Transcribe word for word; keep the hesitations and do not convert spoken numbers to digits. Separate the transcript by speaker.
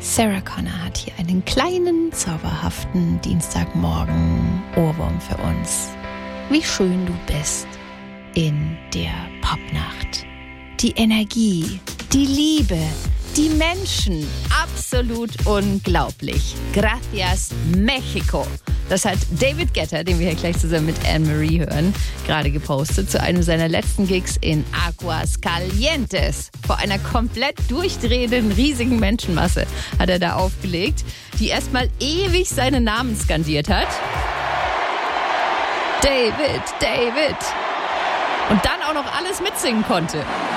Speaker 1: Sarah Connor hat hier einen kleinen, zauberhaften Dienstagmorgen Ohrwurm für uns. Wie schön du bist in der Popnacht. Die Energie, die Liebe, die Menschen, absolut unglaublich. Gracias, Mexico. Das hat David Guetta, den wir hier gleich zusammen mit Anne-Marie hören, gerade gepostet zu einem seiner letzten Gigs in Aguascalientes. Vor einer komplett durchdrehenden, riesigen Menschenmasse hat er da aufgelegt, die erstmal ewig seinen Namen skandiert hat. David, David. Und dann auch noch alles mitsingen konnte.